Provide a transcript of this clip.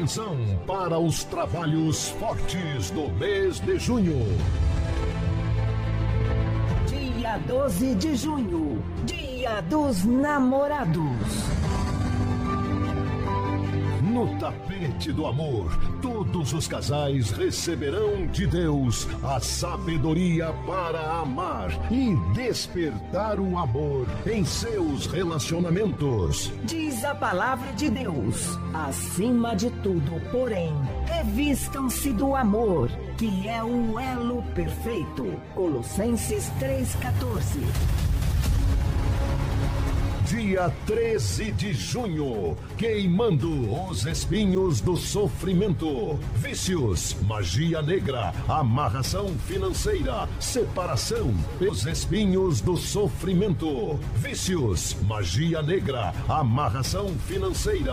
Atenção para os trabalhos fortes do mês de junho. Dia 12 de junho, Dia dos Namorados. No tapete do amor, todos os casais receberão de Deus a sabedoria para amar e despertar o amor em seus relacionamentos. Diz a palavra de Deus: acima de tudo, porém, revistam-se do amor, que é o elo perfeito. Colossenses 3,14. Dia 13 de junho, queimando os espinhos do sofrimento, vícios, magia negra, amarração financeira, separação, os espinhos do sofrimento, vícios, magia negra, amarração financeira,